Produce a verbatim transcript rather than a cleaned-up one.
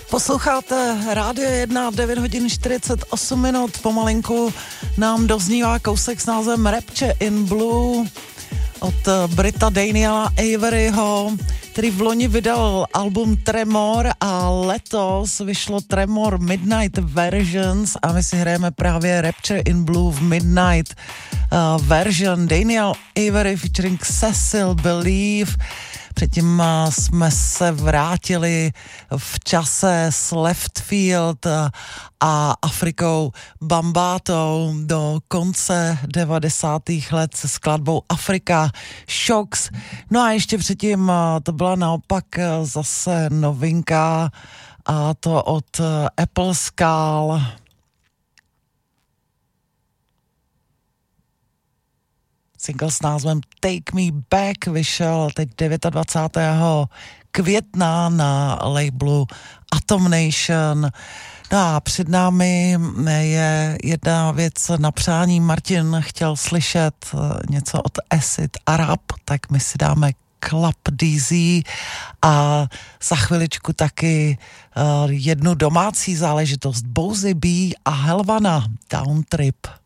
Posloucháte Rádio jedna, devět hodin čtyřicet osm minut, pomalinku nám doznívá kousek s názvem Rapture in Blue od Brita Daniela Averyho, který v loni vydal album Tremor a letos vyšlo Tremor Midnight Versions a my si hrajeme právě Rapture in Blue v Midnight uh, version. Daniel Avery featuring Cecil Believe. Předtím jsme se vrátili v čase s Leftfield a Afrikou Bambaatou do konce devadesátých let se skladbou Africa Shocks. No a ještě předtím to byla naopak zase novinka, a to od Apple Skull. Single s názvem Take Me Back vyšel teď dvacátého devátého května na labelu Atom Nation. No a před námi je jedna věc na přání. Martin chtěl slyšet něco od Acid Arab, tak my si dáme Club D Z a za chviličku taky uh, jednu domácí záležitost Bozy B a Helvana Down Trip.